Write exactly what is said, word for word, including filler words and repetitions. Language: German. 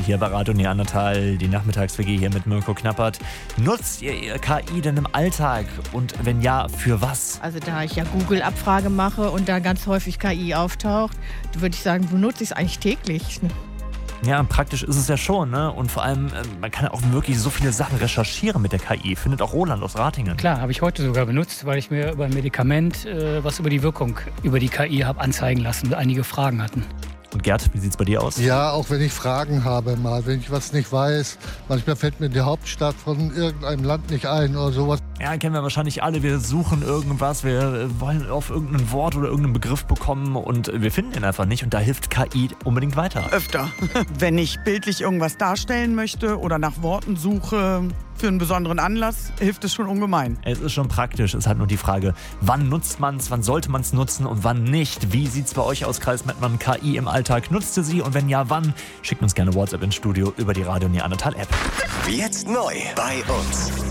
hier bei Radio Neandertal, die Nachmittags-W G hier mit Mirko Knappert. Nutzt ihr K I denn im Alltag und wenn ja, für was? Also da ich ja Google-Abfrage mache und da ganz häufig K I auftaucht, würde ich sagen, benutze ich es eigentlich täglich. Ja, praktisch ist es ja schon, ne? Und vor allem, man kann auch wirklich so viele Sachen recherchieren mit der K I. Findet auch Roland aus Ratingen. Klar, habe ich heute sogar benutzt, weil ich mir über ein Medikament äh, was über die Wirkung über die K I habe anzeigen lassen und einige Fragen hatten. Und Gerd, wie sieht's bei dir aus? Ja, auch wenn ich Fragen habe mal, wenn ich was nicht weiß. Manchmal fällt mir die Hauptstadt von irgendeinem Land nicht ein oder sowas. Ja, kennen wir wahrscheinlich alle. Wir suchen irgendwas, wir wollen auf irgendein Wort oder irgendeinen Begriff bekommen und wir finden ihn einfach nicht. Und da hilft K I unbedingt weiter. Öfter. Wenn ich bildlich irgendwas darstellen möchte oder nach Worten suche für einen besonderen Anlass, hilft es schon ungemein. Es ist schon praktisch. Es ist halt nur die Frage, wann nutzt man es, wann sollte man es nutzen und wann nicht. Wie sieht es bei euch aus, Kreis Mettmann? K I im Alltag, nutzt ihr sie? Und wenn ja, wann? Schickt uns gerne WhatsApp ins Studio über die Radio Neandertal App. Jetzt neu bei uns.